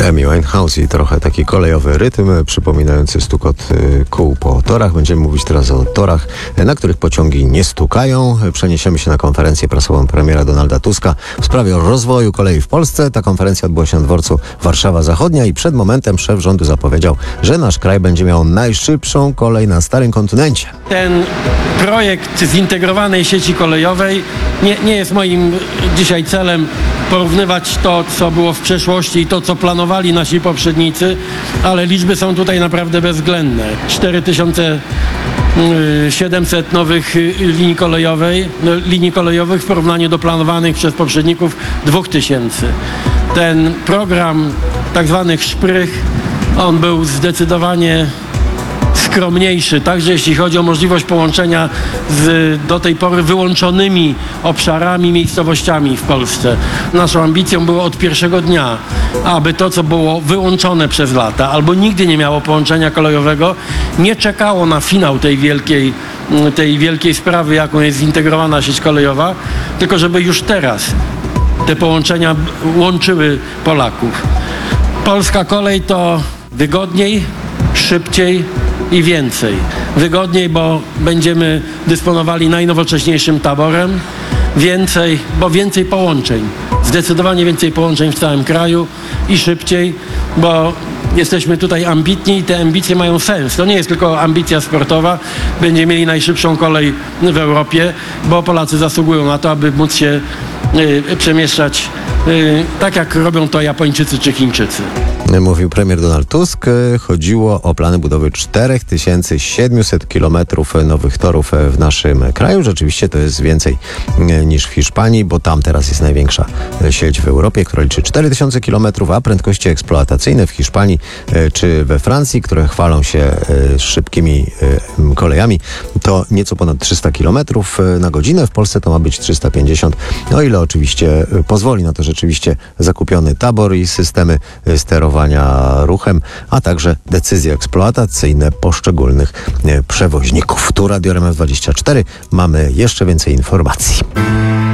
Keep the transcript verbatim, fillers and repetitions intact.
Amy Winehouse i trochę taki kolejowy rytm przypominający stukot kół po torach. Będziemy mówić teraz o torach, na których pociągi nie stukają. Przeniesiemy się na konferencję prasową premiera Donalda Tuska w sprawie rozwoju kolei w Polsce. Ta konferencja odbyła się na dworcu Warszawa Zachodnia i przed momentem szef rządu zapowiedział, że nasz kraj będzie miał najszybszą kolej na starym kontynencie. Ten projekt zintegrowanej sieci kolejowej nie, nie jest moim dzisiaj celem porównywać to, co było w przeszłości i to, co planowali nasi poprzednicy, ale liczby są tutaj naprawdę bezwzględne. cztery tysiące siedemset nowych linii, kolejowej, linii kolejowych w porównaniu do planowanych przez poprzedników dwa tysiące. Ten program tak zwanych szprych, on był zdecydowanie skromniejszy, także jeśli chodzi o możliwość połączenia z do tej pory wyłączonymi obszarami, miejscowościami w Polsce. Naszą ambicją było od pierwszego dnia, aby to, co było wyłączone przez lata albo nigdy nie miało połączenia kolejowego, nie czekało na finał tej wielkiej, tej wielkiej sprawy, jaką jest zintegrowana sieć kolejowa, tylko żeby już teraz te połączenia łączyły Polaków. Polska kolej to wygodniej, szybciej i więcej. Wygodniej, bo będziemy dysponowali najnowocześniejszym taborem. Więcej, bo więcej połączeń. Zdecydowanie więcej połączeń w całym kraju i szybciej, bo jesteśmy tutaj ambitni i te ambicje mają sens. To nie jest tylko ambicja sportowa. Będziemy mieli najszybszą kolej w Europie, bo Polacy zasługują na to, aby móc się y, przemieszczać y, tak, jak robią to Japończycy czy Chińczycy. Mówił premier Donald Tusk. Chodziło o plany budowy cztery tysiące siedemset kilometrów nowych torów w naszym kraju. Rzeczywiście to jest więcej niż w Hiszpanii, bo tam teraz jest największa sieć w Europie, która liczy cztery tysiące kilometrów, a prędkości eksploatacyjne w Hiszpanii czy we Francji, które chwalą się szybkimi kolejami, to nieco ponad trzysta kilometrów na godzinę. W Polsce to ma być trzysta pięćdziesiąt, o ile oczywiście pozwoli na to rzeczywiście zakupiony tabor i systemy sterowania ruchem, a także decyzje eksploatacyjne poszczególnych przewoźników. Tu Radio R M F dwadzieścia cztery. Mamy jeszcze więcej informacji.